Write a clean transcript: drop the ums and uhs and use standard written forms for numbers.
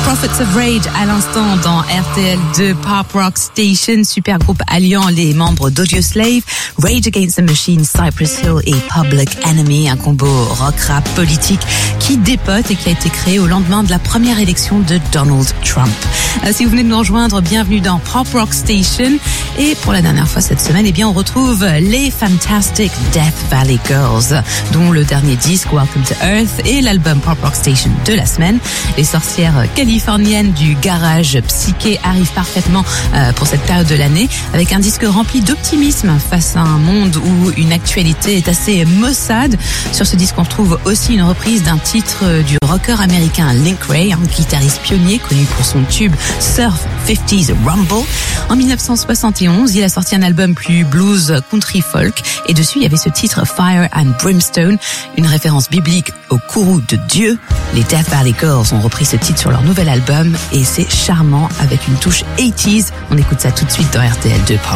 Prophets of Rage à l'instant dans RTL2 Pop Rock Station, super groupe alliant les membres d'Audioslave, Rage Against the Machine, Cypress Hill et Public Enemy, un combo rock-rap politique qui dépote et qui a été créé au lendemain de la première élection de Donald Trump. Si vous venez de nous rejoindre, bienvenue dans Pop Rock Station. Et pour la dernière fois cette semaine, on retrouve les Fantastic Death Valley Girls, dont le dernier disque Welcome to Earth et l'album Pop Rock Station de la semaine. Les sorcières californiennes du garage psyché arrivent parfaitement pour cette période de l'année, avec un disque rempli d'optimisme face à un monde où une actualité est assez maussade. Sur ce disque, on retrouve aussi une reprise d'un titre du rocker américain Link Wray, un guitariste pionnier connu pour son tube Surf 50s Rumble. En 1971, il a sorti un album plus blues country folk et dessus il y avait ce titre Fire and Brimstone, une référence biblique au courroux de Dieu. Les Death Valley Girls ont repris ce titre sur leur nouvel album et c'est charmant avec une touche 80s. On écoute ça tout de suite dans RTL2 Pop